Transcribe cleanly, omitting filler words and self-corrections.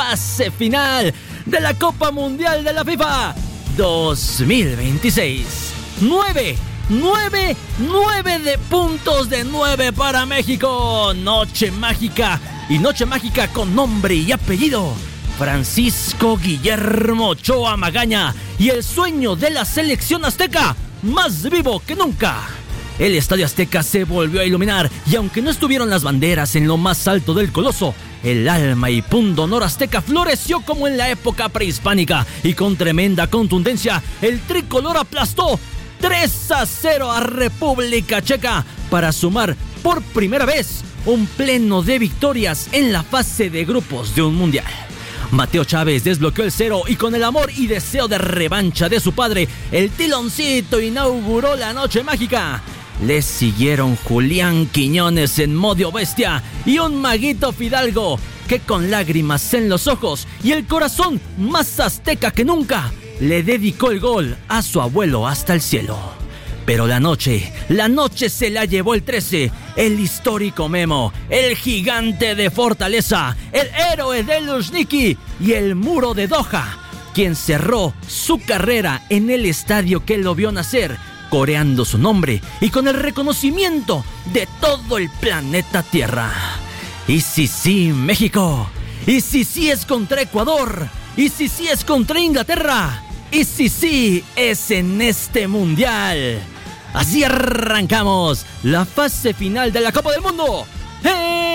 fase final de la Copa Mundial de la FIFA 2026. 9 de puntos de 9 para México. Noche mágica, y noche mágica con nombre y apellido: Francisco Guillermo Ochoa Magaña, y el sueño de la selección azteca más vivo que nunca. El Estadio Azteca se volvió a iluminar, y aunque no estuvieron las banderas en lo más alto del coloso, el alma y pundonor azteca floreció como en la época prehispánica, y con tremenda contundencia el tricolor aplastó 3-0 a República Checa para sumar por primera vez un pleno de victorias en la fase de grupos de un mundial. Mateo Chávez desbloqueó el cero, y con el amor y deseo de revancha de su padre, el Tiloncito inauguró la noche mágica. Le siguieron Julián Quiñones en modo bestia y un Maguito Fidalgo que, con lágrimas en los ojos y el corazón más azteca que nunca, le dedicó el gol a su abuelo hasta el cielo. Pero la noche se la llevó el 13, el histórico Memo, el gigante de Fortaleza, el héroe de Luzhniki y el muro de Doha, quien cerró su carrera en el estadio que lo vio nacer, coreando su nombre y con el reconocimiento de todo el planeta Tierra. Y si sí, México, y si sí es contra Ecuador, y si sí es contra Inglaterra, y si sí es en este mundial. Así arrancamos la fase final de la Copa del Mundo.